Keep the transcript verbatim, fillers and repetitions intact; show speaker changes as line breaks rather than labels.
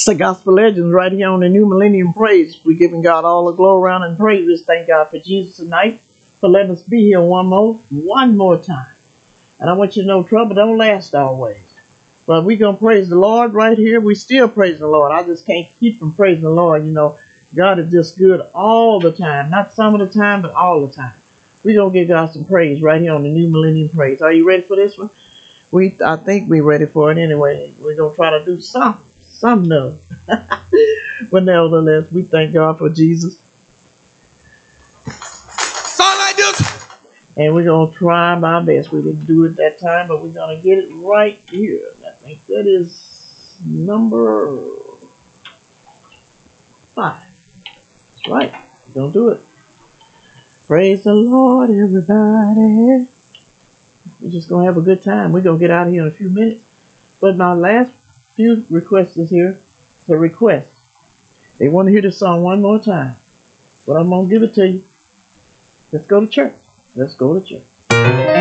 It's the Gospel Legends right here on the New Millennium Praise. We're giving God all the glory around and praises. Thank God for Jesus tonight, for letting us be here one more, one more time. And I want you to know trouble don't last always. But we're going to praise the Lord right here. We still praise the Lord. I just can't keep from praising the Lord. You know, God is just good all the time. Not some of the time, but all the time. We're going to give God some praise right here on the New Millennium Praise. Are you ready for this one? We, I think we're ready for it anyway. We're going to try to do something. Something else. But nevertheless, we thank God for Jesus.
Sound like this?
And we're going to try my best. We didn't do it that time, but we're going to get it right here. I think that is number five. That's right. Don't do it. Praise the Lord, everybody. We're just going to have a good time. We're going to get out of here in a few minutes. But my last few requests is here. It's a request. They want to hear this song one more time. But I'm going to give it to you. Let's go to church. Let's go to church.